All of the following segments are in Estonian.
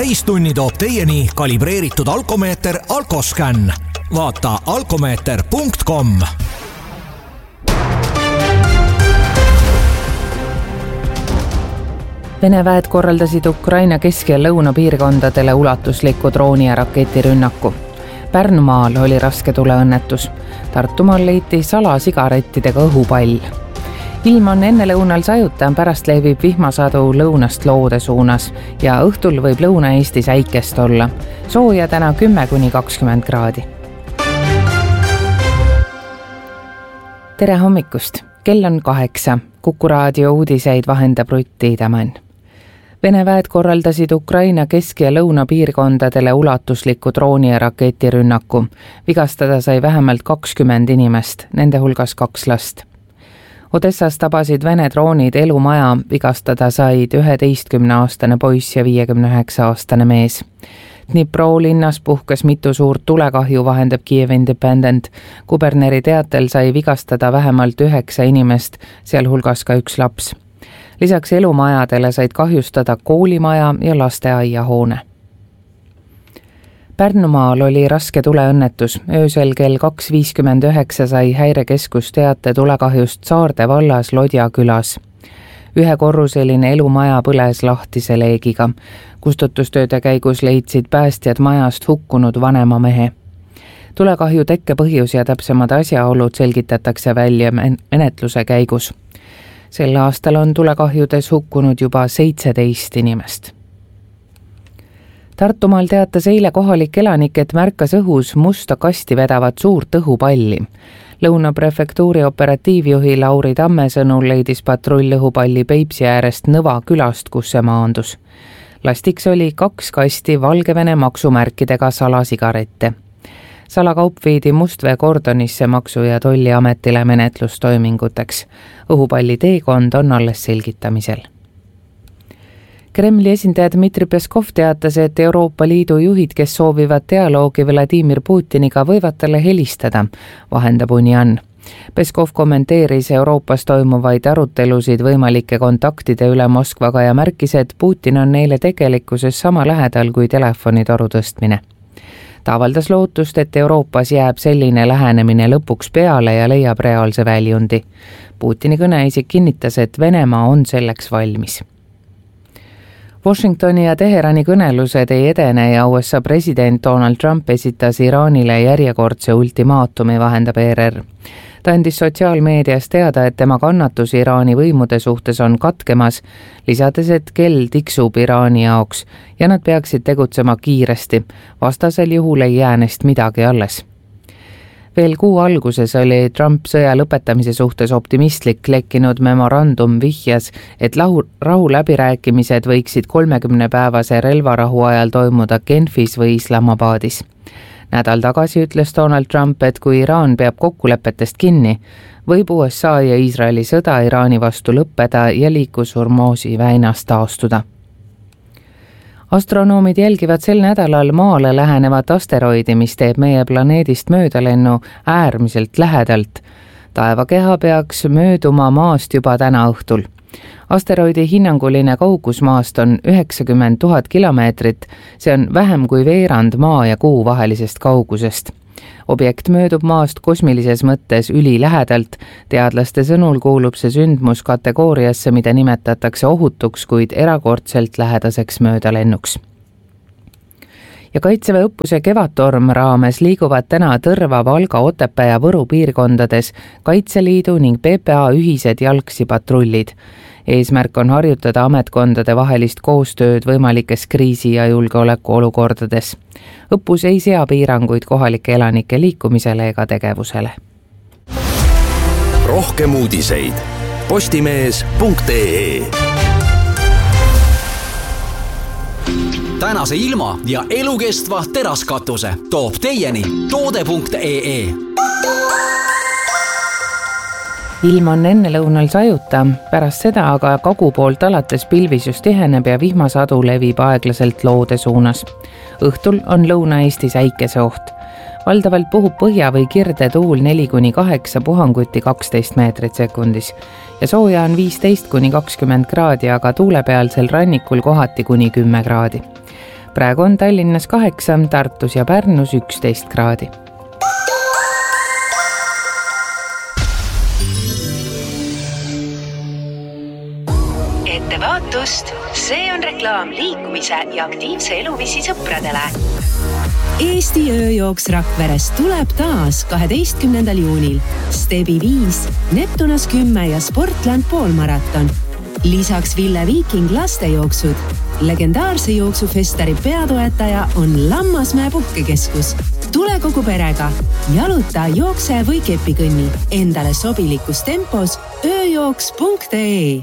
täistunni toob teieni kalibreeritud alkomeeter Alkoscan. Vaata alkomeeter.com. Vene väed korraldasid Ukraina kesk- ja lõunapiirkondadele ulatusliku drooni- ja raketirünnaku. Pärnumaal oli raske tuleõnnetus. Tartumaal leiti salasigarettidega õhupall. Ilm on ennelõunal sajuta, pärast levib vihmasadu lõunast loode suunas ja õhtul võib Lõuna-Eestis äikest olla. Sooja täna 10–20 kraadi. Tere hommikust! Kell on 8. Kuku raadio uudiseid vahendab Rutt Tiidemann. Vene väed korraldasid Ukraina kesk- ja lõunapiirkondadele ulatusliku drooni- ja raketirünnaku. Vigastada sai vähemalt 20 inimest, nende hulgas 2 last. Odessas tabasid Vene droonid elumaja, vigastada said 11-aastane poiss ja 59-aastane mees. Dnipro linnas puhkes mitu suurt tulekahju, vahendab Kiev Independent. Kuberneri teatel sai vigastada vähemalt 9 inimest, sealhulgas ka 1 laps. Lisaks elumajadele said kahjustada koolimaja ja lasteaiahoone. Pärnumaal oli raske tuleõnnetus. Öösel kell 2.59 sai häirekeskus teate tulekahjust Saarde vallas Lodja külas. 1-korruseline elumaja põles lahtise leegiga. Kustutustööde käigus leidsid päästjad majast hukkunud vanema mehe. Tulekahju tekke põhjus ja täpsemad asjaolud selgitatakse välja menetluse käigus. Sel aastal on tulekahjudes hukkunud juba 17 inimest. Tartumaal teatas eile kohalik elanik, et märkas õhus musta kasti vedavat suurt õhupalli. Lõunaprefektuuri operatiivjuhi Lauri Tamme sõnul leidis patrull õhupalli Peipsi äärest Nõva külast, kus see maandus. Lastiks oli 2 kasti Valgevene maksumärkidega salasigarette. Salakaup viidi Mustvee kordonisse Maksu- ja Tolliametile menetlustoiminguteks. Õhupalli teekond on alles selgitamisel. Kremli esindaja Dmitri Peskov teatas, et Euroopa Liidu juhid, kes soovivad dialoogi Vladimir Putiniga, võivad talle helistada, vahendab Union. Peskov kommenteeris Euroopas toimuvaid arutelusid võimalike kontaktide üle Moskvaga ja märkis, et Putin on neile tegelikkuses sama lähedal kui telefonitoru tõstmine. Ta avaldas lootust, et Euroopas jääb selline lähenemine lõpuks peale ja leiab reaalse väljundi. Putini kõneisik kinnitas, et Venemaa on selleks valmis. Washingtoni ja Teherani kõnelused ei edene ja USA president Donald Trump esitas Iraanile järjekordse ultimaatumi, vahendab ERR. Ta andis sotsiaalmeedias teada, et tema kannatus Iraani võimude suhtes on katkemas, lisades, et kell tiksub Iraani jaoks ja nad peaksid tegutsema kiiresti, vastasel juhul ei jää neist midagi alles. Veel kuu alguses oli Trump sõja lõpetamise suhtes optimistlik, lekkinud memorandum vihjas, et rahu läbirääkimised võiksid 30-päevase relvarahu ajal toimuda Genfis või Islamabadis. Nädal tagasi ütles Donald Trump, et kui Iraan peab kokkulepetest kinni, võib USA ja Iisraeli sõda Iraani vastu lõppeda ja liikus Hormuzi väinas taastuda. Astronoomid jälgivad sel nädalal Maale lähenevat asteroidi, mis teeb meie planeedist möödalennu äärmiselt lähedalt. Taevakeha peaks mööduma Maast juba täna õhtul. Asteroidi hinnanguline kaugus Maast on 90 000 kilomeetrit, see on vähem kui veerand Maa ja Kuu vahelisest kaugusest. Objekt möödub Maast kosmilises mõttes ülilähedalt, teadlaste sõnul kuulub see sündmus kategooriasse, mida nimetatakse ohutuks, kuid erakordselt lähedaseks möödalennuks. Ja Kaitseväe õppuse Kevadtorm raames liiguvad täna Tõrva, Valga, Otepää ja Võru piirkondades Kaitseliidu ning PPA ühised jalgsipatrullid. Eesmärk on harjutada ametkondade vahelist koostööd võimalikes kriisi- ja julgeolekuolukordades. Õppus ei sea piiranguid kohalike elanike liikumisele ega tegevusele. Rohkem uudiseid postimees.ee. Tänase ilma ja elukestva teraskatuse toob teieni toode.ee. Ilm on ennelõunal sajuta, pärast seda aga kagu poolt alates pilvisus tiheneb ja vihmasadu levib aeglaselt loode suunas. Õhtul on Lõuna-Eestis äikese oht. Valdavalt puhub põhja või kirde tuul 4–8, puhanguti 12 meetrit sekundis. Ja sooja on 15–20 kraadi, aga tuulepealsel rannikul kohati kuni 10 kraadi. praegu on Tallinnas 8, Tartus ja Pärnus 11 kraadi. Ettevaatust, see on reklaam liikumise ja aktiivse eluviisi sõpradele. Eesti ööjooks Rakveres tuleb taas 12. juunil. Stebi 5, Neptunas 10 ja Sportland poolmaraton. Lisaks Ville Viiking lastejooksud. Legendaarse jooksufestari peatoetaja on Lammasmäe puhkekeskus. Tule kogu perega. Jaluta, jookse või kepikõnni. Endale sobilikus tempos ööjooks.ee.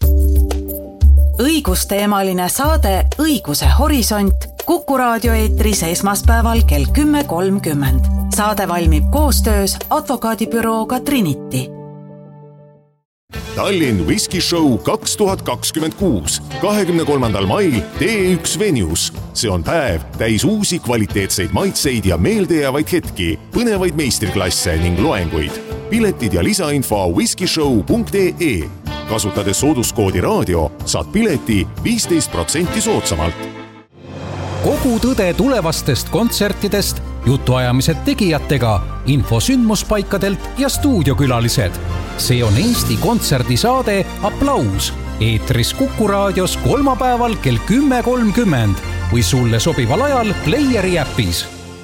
Õigusteemaline saade Õiguse horisont Kuku raadio eetris esmaspäeval kell 10.30. Saade valmib koostöös advokaadibürooga Trinity. Tallinn Whisky Show 2026. 23. mail T1 Venues. See on päev täis uusi kvaliteetseid maitseid ja meeldejäävaid hetki, põnevaid meistriklasse ning loenguid. Piletid ja lisainfo whiskyshow.ee. Kasutades sooduskoodi raadio saad pileti 15% soodsamalt. Kogu tõde tulevastest kontsertidest, jutuajamised tegijatega, info sündmuspaikadelt ja stuudiokülalised. See on Eesti kontserdisaade Applaus. Eetris Kuku raadios kolmapäeval kell 10.30 või sulle sobival ajal Playeri äpis.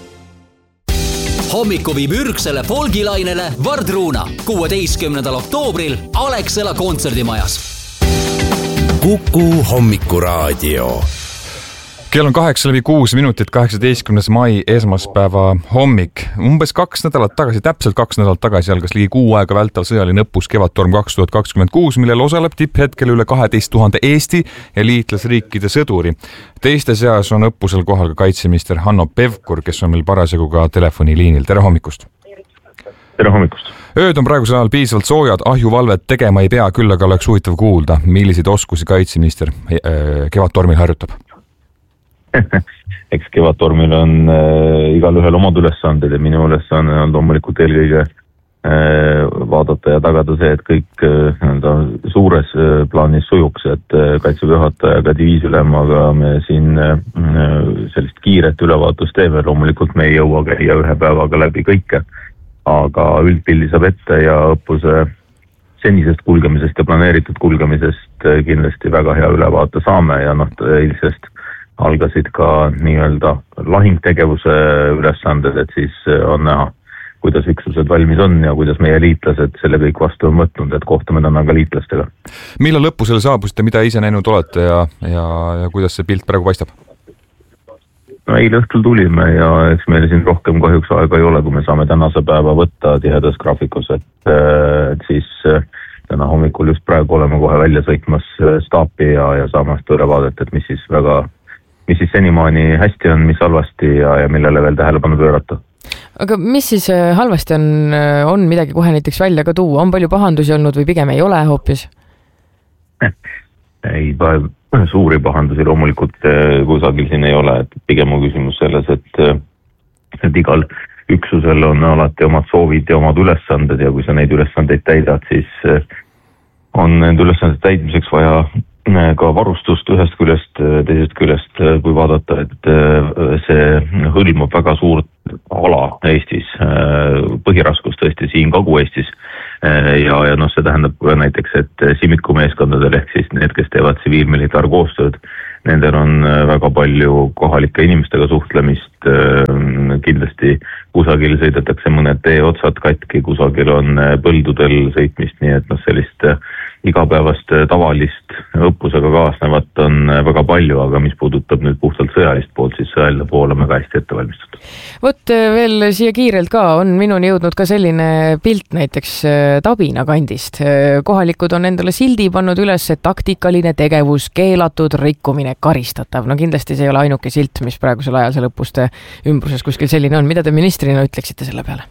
Hommiku viib ürgsele folgilainele Vardruuna 16. oktoobril Alexela kontserdimajas. Kuku hommikuraadio. Kell on 8:06, 18. mai esmaspäeva hommik. Umbes 2 nädalat tagasi, täpselt 2 nädalat tagasi algas ligi 6 aega vältav sõjaline õppus Kevadtorm 2026, millel osaleb tipphetkel üle 12 000 Eesti ja liitlasriikide sõduri. Teiste seas on õppusel kohal ka kaitseminister Hanno Pevkur, kes on meil parasjagu ka telefoniliinil. Tere hommikust! Tere hommikust! Ööd on praegusel ajal piisavalt soojad, ahjuvalvet tegema ei pea, küll aga oleks huvitav kuulda, milliseid oskusi kaitseminister Kevadtormil harjutab. Eks Kevadtormil on igal ühel omad ülesanded ja minu ülesanne on loomulikult eelkõige vaadata ja tagada see, et kõik suures plaanis sujuks, et Kaitseväe juhatajaga diviisülemaga me siin sellist kiiret ülevaatust teeme. Loomulikult me ei jõua käia ühe päevaga läbi kõike, aga üldpildi saab ette ja õppuse senisest kulgemisest ja planeeritud kulgemisest kindlasti väga hea ülevaate saame ja eilsest algasid ka nii-öelda lahingtegevuse ülesanded, et siis on näha, kuidas üksused valmis on ja kuidas meie liitlased selle kõik vastu on võtnud, et kohtume täna ka liitlastega. Millal õppusele saabusite, mida ise näinud olete ja kuidas see pilt praegu paistab? No eile õhtul tulime ja eks meil siin rohkem kahjuks aega ei ole, kui me saame tänase päeva võtta tihedas graafikus, et siis täna hommikul just praegu oleme kohe välja sõitmas staapi ja saamast ülevaadet, et mis siis senimaani hästi on, mis halvasti ja millele veel tähelepanu pöörata. Aga mis siis halvasti on midagi kohe näiteks välja ka tuua? On palju pahandusi olnud või pigem ei ole hoopis? Ei, suuri pahandusi loomulikult kusagil siin ei ole. Et pigem on küsimus selles, et igal üksusel on alati omad soovid ja omad ülesanded ja kui sa neid ülesandeid täidad, siis on nende ülesanded täidmiseks vaja ka varustust ühest küljest, teisest küljest, kui vaadata, et see hõlmab väga suurt ala Eestis, põhiraskus tõesti siin Kagu-Eestis ja see tähendab ka näiteks, et Simiku meeskondadel ehk siis need, kes teevad tsiviilmilitaarkoostööd, nendel on väga palju kohalike inimestega suhtlemist, kindlasti kusagil sõidetakse mõned teeotsad katki, kusagil on põldudel sõitmist, nii et sellist igapäevast tavalist õppusega kaasnevat on väga palju, aga mis puudutab nüüd puhtalt sõjalist poolt, siis sõjaline pool on väga hästi ette valmistatud. Vot veel siia kiirelt ka on minuni jõudnud ka selline pilt näiteks Tabina kandist. Kohalikud on endale sildi pannud üles, et taktikaline tegevus, keelatud rikkumine, karistatav. No kindlasti see ei ole ainuke silt, mis praegusel ajal seal õppuste ümbruses kuskil selline on. Mida te ministrina ütleksite selle peale?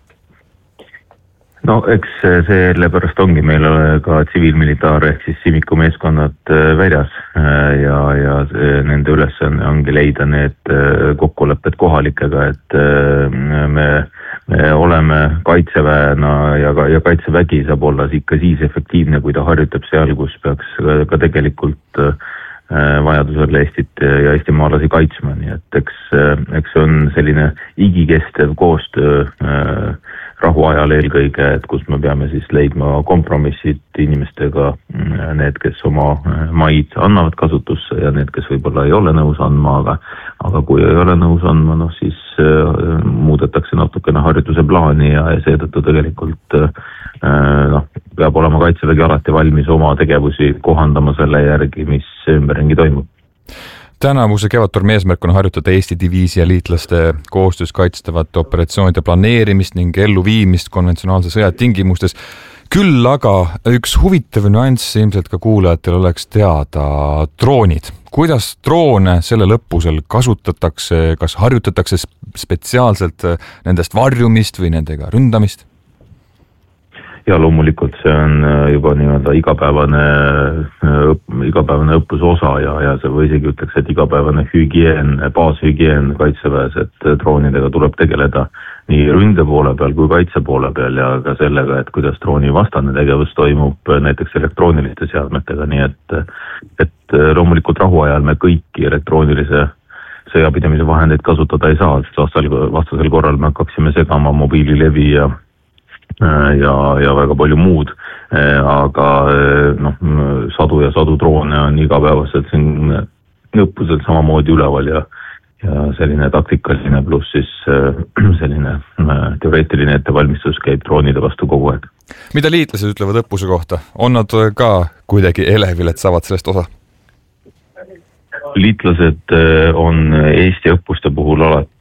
No eks sellepärast ongi meil ka tsiviilmilitaar ehk siis Simiku meeskonnad väljas ja nende ülesanne ongi leida need kokkulepped kohalikega, et me oleme kaitseväena ja kaitsevägi saab olla ikka siis efektiivne, kui ta harjutab seal, kus peaks ka tegelikult vajadusel Eestit ja eestimaalasi kaitsma, nii et eks see on selline igikestev koostöö rahuajal eelkõige, et kus me peame siis leidma kompromissid inimestega, need, kes oma maid annavad kasutusse ja need, kes võib-olla ei ole nõus andma, aga kui ei ole nõus andma, siis muudetakse natukene harjutuse plaani ja seetõttu tegelikult peab olema Kaitsevägi alati valmis oma tegevusi kohandama selle järgi, mis ümberringi toimub. Tänavuse Kevadtormi eesmärk on harjutada Eesti diviisi ja liitlaste koostöös kaitstavate operatsioonide planeerimist ning elluviimist konventsionaalse sõja tingimustes. Küll aga üks huvitav nüanss ilmselt ka kuulajatel oleks teada droonid. Kuidas droone sellel õppusel kasutatakse, kas harjutatakse spetsiaalselt nendest varjumist või nendega ründamist? Ja loomulikult see on juba nii-öelda igapäevane õppuse osa ja see või isegi ütleks, et igapäevane baashügieen Kaitseväes, et droonidega tuleb tegeleda nii ründe poole peal kui kaitse poole peal ja ka sellega, et kuidas drooni vastane tegevus toimub näiteks elektrooniliste seadmetega, nii et loomulikult rahuajal me kõiki elektroonilise sõjapidamise vahendeid kasutada ei saa, sest vastasel korral me hakkaksime segama mobiililevi ja väga palju muud, aga sadu ja sadu droone on igapäevaselt siin õppusel samamoodi üleval ja selline taktikaline pluss siis selline teoreetiline ettevalmistus käib droonide vastu kogu aeg. Mida liitlased ütlevad õppuse kohta? On nad ka kuidagi elevil, et saavad sellest osa? Liitlased on Eesti õppuste puhul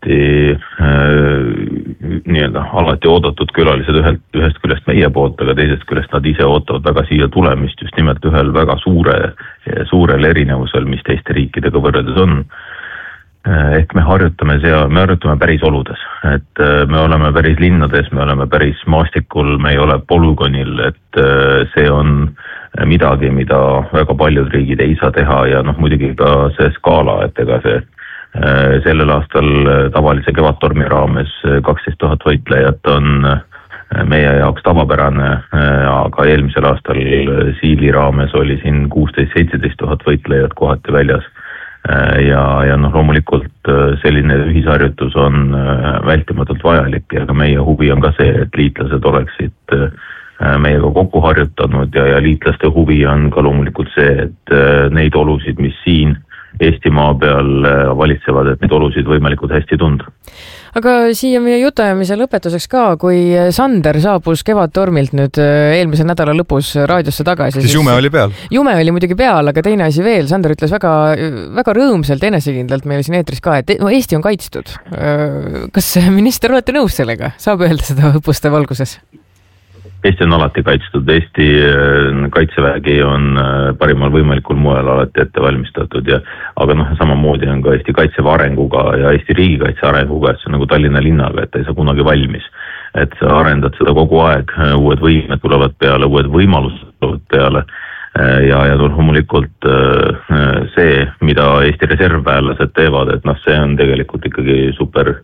alati oodatud külalised ühest küljest meie poolt, aga teisest küljest nad ise ootavad väga siia tulemist just nimelt ühel väga suurel erinevusel, mis teiste riikidega võrreldes on. Ehk me harjutame päris oludes, et me oleme päris linnades, me oleme päris maastikul, me ei ole polügonil, et see on midagi, mida väga paljud riigid ei saa teha ja muidugi ka see skaala, et ega see sellel aastal tavalise Kevadtormi raames 12 000 võitlejat on meie jaoks tavapärane, aga eelmisel aastal Siili raames oli siin 16-17 000 võitlejat kohati väljas. Ja loomulikult selline ühisharjutus on vältimatult vajalik ja ka meie huvi on ka see, et liitlased oleksid meiega kokku harjutanud ja liitlaste huvi on ka loomulikult see, et neid olusid, mis siin Eestimaa peal valitsevad, et neid olusid võimalikult hästi tunda. Aga siia meie jutuajamise lõpetuseks ka, kui Sander saabus Kevadtormilt nüüd eelmise nädala lõpus raadiosse tagasi. Siis jume oli peal. Jume oli muidugi peal, aga teine asi veel. Sander ütles väga rõõmsalt enesekindlalt meil siin eetris ka, et Eesti on kaitstud. Kas minister olete nõus sellega? Saab öelda seda õppuste valguses? Eesti on alati kaitstud, Eesti kaitsevägi on parimal võimalikul moel alati ette valmistatud aga samamoodi on ka Eesti kaitseväe arenguga ja Eesti riigikaitse arenguga, et see on nagu Tallinna linnaga, et ta ei saa kunagi valmis. Et sa arendad seda kogu aeg, uued võimed tulevad peale, uued võimalused tulevad peale ja loomulikult see, mida Eesti reservväelased teevad, et see on tegelikult ikkagi super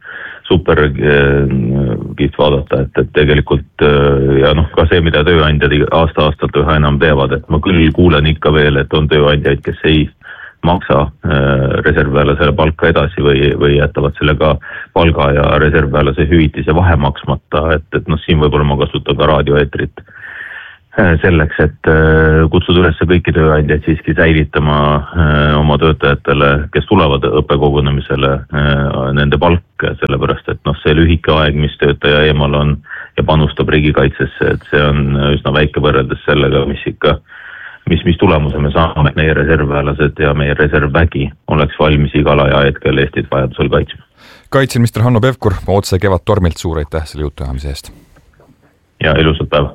kihvt vaadata, et tegelikult ja ka see, mida tööandjad aasta-aastalt üha enam teevad, et ma küll kuulen ikka veel, et on tööandjaid, kes ei maksa reservväelasele palka edasi või jätavad sellega palga ja reservväelase hüvitise vahe maksmata, et siin võib-olla ma kasutan ka raadioeetrit selleks, et kutsuda üles kõiki tööandjaid siiski säilitama oma töötajatele, kes tulevad õppekogunemisele, nende palk, sellepärast et see lühike aeg, mis töötaja eemal on ja panustab riigikaitsesse, et see on üsna väike võrreldes sellega, mis tulemuse me saame, meie reservväelased ja meie reservvägi oleks valmis igal ajahetkel Eestit vajadusel kaitsma. Kaitseminister Hanno Pevkur, otse Kevadtormilt suur aitäh selle jutuajamise eest. Ja ilusat päeva.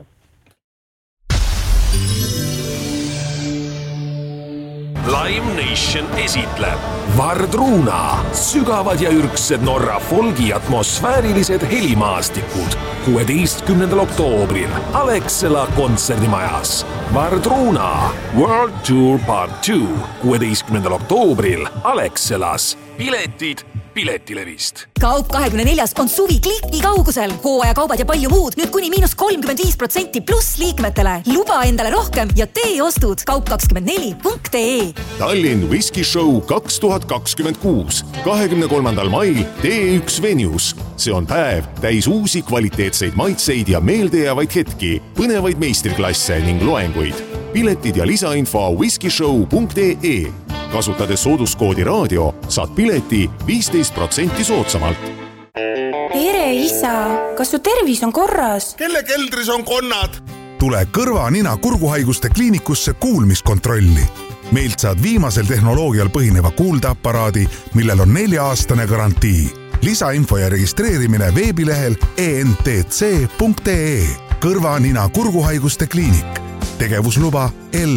Lime Nation esitleb Vardruna, sügavad ja ürgsed Norra folgi atmosfäärilised helimaastikud 16. oktoobril Alexela kontserdimajas. Vardruna World Tour Part 2 16. oktoobril Alexelas piletid Piletilevist. Kaup24 on suvi kliki kaugusel. Hooajakaubad ja palju muud. Nüüd kuni -35% pluss liikmetele. Luba endale rohkem ja tee ostud kaup24.ee. Tallinn Whisky Show 2026. 23. mail T1 Venues. See on päev täis uusi kvaliteetseid maitseid ja meeldejäävaid hetki, põnevaid meistriklasse ning loenguid. Piletid ja lisainfo whiskyshow.ee. Kasutades sooduskoodi raadio, saad pileti 15% soodsamalt. Tere, isa! Kas su tervis on korras? Kelle keldris on konnad? Tule kõrva, nina, kurguhaiguste kliinikusse kuulmiskontrolli. Meilt saad viimasel tehnoloogial põhineva kuuldeaparaadi, millel on 4-aastane garantii. Lisainfo ja registreerimine veebilehel entc.ee. Kõrva, nina, kurguhaiguste kliinik. Tegevusluba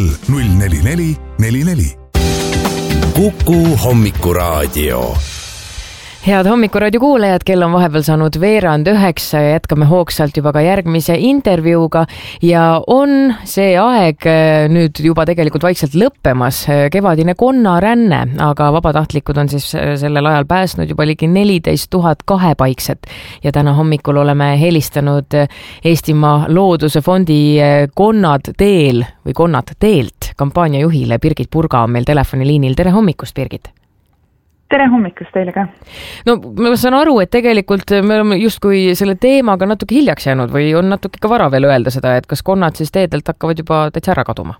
L04444. Kuku Hommikuraadio. Head Hommikuraadio kuulajad, kell on vahepeal saanud 8:30 ja jätkame hoogsalt juba ka järgmise intervjuuga ja on see aeg nüüd juba tegelikult vaikselt lõppemas, kevadine konnaränne, aga vabatahtlikud on siis sellel ajal pääsnud juba ligi 14 000 kahepaikset ja täna hommikul oleme helistanud Eestimaa Looduse Fondi Konnad teel või Konnad teelt kampaaniajuhile Birgit Purga on meil telefoniliinil. Tere hommikust, Birgit! Tere hommikust teile ka. No ma saan aru, et tegelikult me oleme justkui selle teemaga natuke hiljaks jäänud või on natuke ka vara veel öelda seda, et kas konnad siis teedelt hakkavad juba täitsa ära kaduma?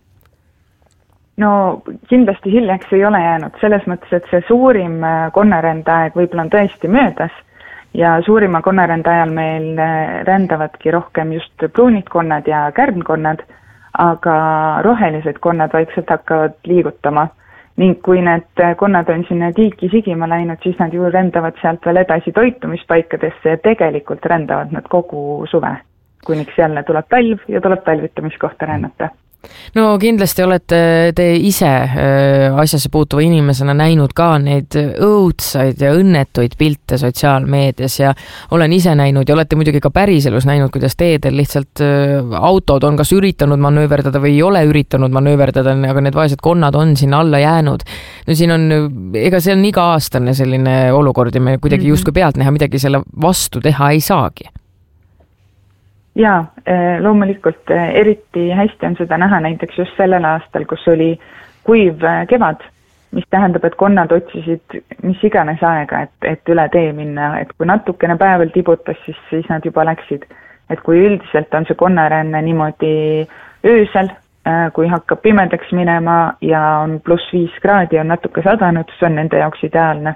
No kindlasti hiljaks ei ole jäänud, selles mõttes, et see suurim konnarände aeg võib-olla on tõesti möödas ja suurima konnarände ajal meil rändavadki rohkem just pruunid konnad ja kärbnkonnad, aga rohelised konnad vaikselt hakkavad liigutama. Ning kui need konnad on sinna tiiki sigima läinud, siis nad ju rändavad sealt veel edasi toitumispaikadesse ja tegelikult rändavad nad kogu suve, kuniks jälle tuleb talv ja tuleb talvitamiskohta rännata. No kindlasti olete te ise asjasse puutuva inimesena näinud ka neid õudsaid ja õnnetuid pilte sotsiaalmeedias ja olen ise näinud ja olete muidugi ka päriselus näinud, kuidas teedel lihtsalt autod on kas üritanud manööverdada või ei ole üritanud manööverdada, aga need vaesed konnad on sinna alla jäänud. No siin on, ega see on iga-aastane selline olukord ja me kuidagi justkui pealtnäha midagi selle vastu teha ei saagi. Jaa, loomulikult eriti hästi on seda näha näiteks just sellel aastal, kus oli kuiv kevad, mis tähendab, et konnad otsisid mis iganes aega, et üle tee minna, et kui natukene päeval tibutas, siis nad juba läksid. Et kui üldiselt on see konnaränne niimoodi öösel, kui hakkab pimedaks minema ja on +5 kraadi, on natuke sadanud, see on nende jaoks ideaalne.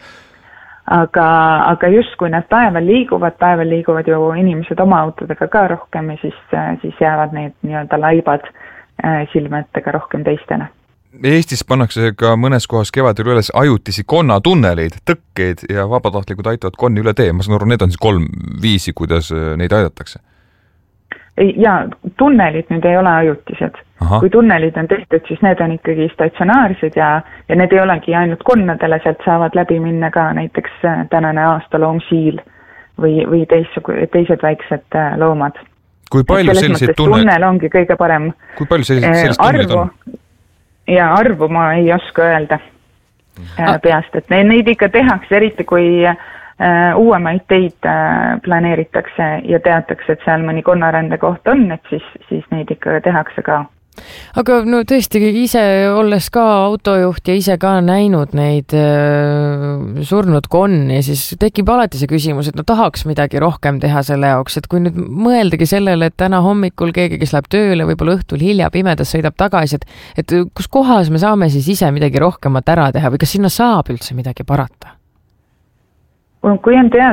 Aga just kui nad päeval liiguvad ju inimesed oma autodega ka rohkem ja siis jäävad need nii-öelda laibad silme ette ka rohkem teistele. Eestis pannakse ka mõnes kohas kevadel üles ajutisi konnatunneleid, tõkkeid ja vabatahtlikud aitavad konni üle tee. Ma saan aru, need on siis 3 viisi, kuidas neid aidatakse. Ja tunnelid nüüd ei ole ajutised. Aha. Kui tunnelid on tehtud, siis need on ikkagi statsionaarsed ja need ei olegi ainult konnadele, sealt saavad läbi minna ka näiteks tänane aastaloomsiil või teised väiksed loomad. Kui palju selliseid tunnel ongi kõige parem. Kui palju selliseid tunneid on? Ja arvu ma ei oska öelda peast, et neid ikka tehakse, eriti kui uuemaid teid planeeritakse ja teatakse, et seal mõni konnarände koht on, et siis neid ikka tehakse ka. Aga no tõesti ise olles ka autojuht ja ise ka näinud neid surnud konni, siis tekib alati see küsimus, et no tahaks midagi rohkem teha selle jaoks, et kui nüüd mõeldagi sellele, et täna hommikul keegi, kes läheb tööle, võib-olla õhtul hilja pimedas sõidab tagasi, et kus kohas me saame siis ise midagi rohkemat ära teha või kas sinna saab üldse midagi parata? Kui on teada,